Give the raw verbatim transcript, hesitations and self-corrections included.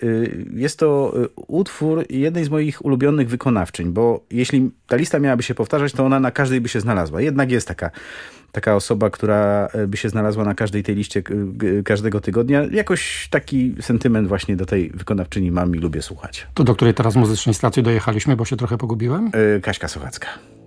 jest to utwór jednej z moich ulubionych wykonawczyń, bo jeśli ta lista miałaby się powtarzać, to ona na każdej by się znalazła. Jednak jest taka, taka osoba, która by się znalazła na każdej tej liście każdego tygodnia. Jakoś taki sentyment właśnie do tej wykonawczyni mam i lubię słuchać. To do której teraz muzycznej stacji dojechaliśmy, bo się trochę pogubiłem? Kaśka Sochacka.